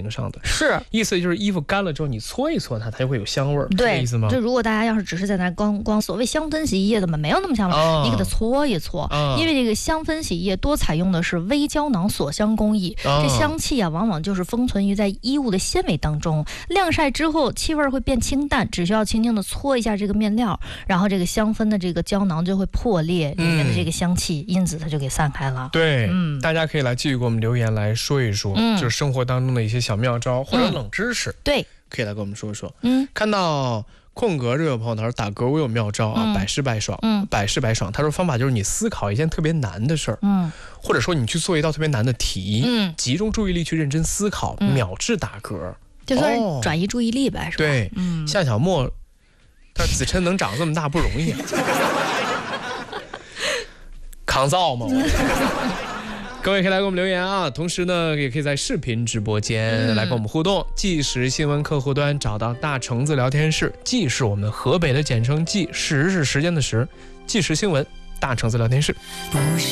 得上的。 是， 意思就是衣服干了之后，你搓一搓它，它就会有香味儿， 对， 是这意思吗？ 就如果大家要是只是在那光所谓香氛洗衣液的嘛，没有那么香味儿，你给它搓一搓，因为这个香氛洗衣液多采用的是微胶囊锁香工艺，这香气啊，往往就是封存于在衣物的纤维当中，晾晒之后气味会变清淡，只需要轻轻的搓一下这个面料，然后这个香氛的这个胶囊就会破裂，里面的这个香气因此它就给散开了。 对，大家可以来继续给我们留言来说一说，就是生活当中的一些小妙招或者冷知识， 对， 可以来跟我们说说。看到空格这位朋友他说打嗝我有妙招啊，百试百爽，百试百爽。他说方法就是你思考一件特别难的事儿，或者说你去做一道特别难的题，集中注意力去认真思考，秒治打嗝， 就算是转移注意力呗，是吧？ 对，夏小沫，他子琛能长这么大不容易啊，抗造嘛。各位可以来给我们留言啊，同时呢也可以在视频直播间来跟我们互动。即时新闻客户端找到大橙子聊天室，即是我们河北的简称，即时是时间的时，即时新闻大橙子聊天室。